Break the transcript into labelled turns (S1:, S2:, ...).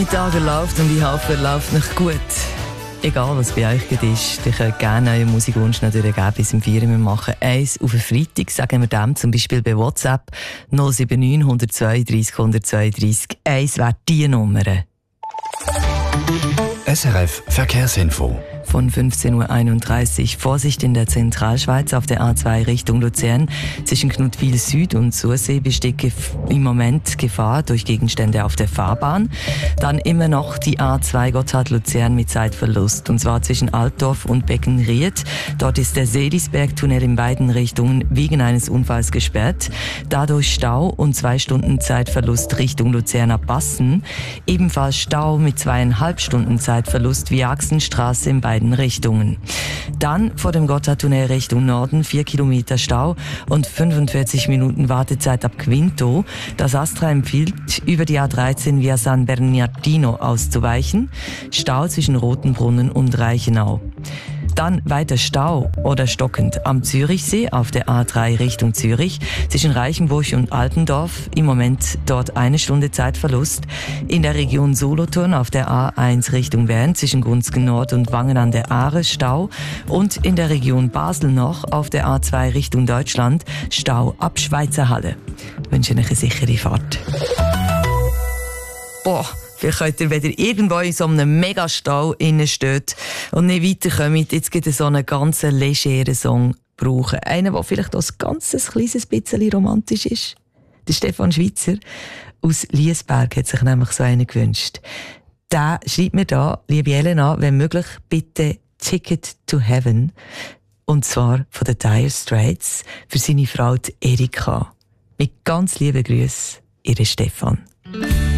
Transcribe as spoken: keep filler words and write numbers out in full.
S1: Die Tage läuft und ich hoffe, er läuft noch gut. Egal was bei euch gerade ist, ihr könnt gerne euren Musikwunsch natürlich bis im vier Uhr machen. Eins auf einen Freitag, sagen wir dem zum Beispiel bei WhatsApp null sieben neun, eins zwei drei, eins zwei drei. Eins wäre die Nummer.
S2: S R F Verkehrsinfo.
S1: Von fünfzehn Uhr einunddreißig. Vorsicht in der Zentralschweiz auf der A zwei Richtung Luzern. Zwischen Knutwil Süd und Sursee besteht im Moment Gefahr durch Gegenstände auf der Fahrbahn. Dann immer noch die A zwei Gotthard-Luzern mit Zeitverlust. Und zwar zwischen Altdorf und Beckenried. Dort ist der Seelisbergtunnel in beiden Richtungen wegen eines Unfalls gesperrt. Dadurch Stau und zwei Stunden Zeitverlust Richtung Luzerner Bassen. Ebenfalls Stau mit zweieinhalb Stunden Zeitverlust via Axenstraße in beiden Richtungen. Dann vor dem Gotthardtunnel Richtung Norden vier Kilometer Stau und fünfundvierzig Minuten Wartezeit ab Quinto. Das Astra empfiehlt, über die A dreizehn via San Bernardino auszuweichen. Stau zwischen Rotenbrunnen und Reichenau. Dann weiter Stau oder stockend am Zürichsee auf der A drei Richtung Zürich zwischen Reichenbuch und Altendorf. Im Moment dort eine Stunde Zeitverlust. In der Region Solothurn auf der A eins Richtung Bern zwischen Gunzgen Nord und Wangen an der Aare Stau. Und in der Region Basel noch auf der A zwei Richtung Deutschland Stau ab Schweizerhalle. Ich wünsche euch eine sichere Fahrt. Boah. Vielleicht könnt ihr, wenn ihr irgendwo in so einem Megastau innen steht und nicht weiterkommt, jetzt gibt es so einen ganz legeren Song brauchen. Einen, der vielleicht auch ein ganz kleines bisschen romantisch ist. Der Stefan Schweitzer aus Liesberg hat sich nämlich so einen gewünscht. Der schreibt mir da, liebe Elena, wenn möglich, bitte Ticket to Heaven. Und zwar von den Dire Straits für seine Frau Erika. Mit ganz lieben Grüßen, Ihre Stefan.